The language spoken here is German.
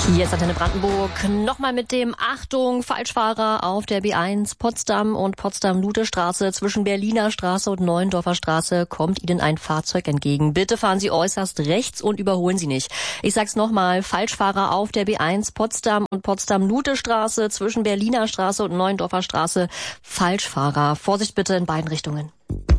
Hier ist Antenne Brandenburg. Nochmal mit dem Achtung, Falschfahrer auf der B1 Potsdam und Potsdam-Luthestraße. Zwischen Berliner Straße und Neuendorfer Straße kommt Ihnen ein Fahrzeug entgegen. Bitte fahren Sie äußerst rechts und überholen Sie nicht. Ich sag's nochmal, Falschfahrer auf der B1 Potsdam und Potsdam-Luthestraße. Zwischen Berliner Straße und Neuendorfer Straße. Falschfahrer. Vorsicht bitte in beiden Richtungen.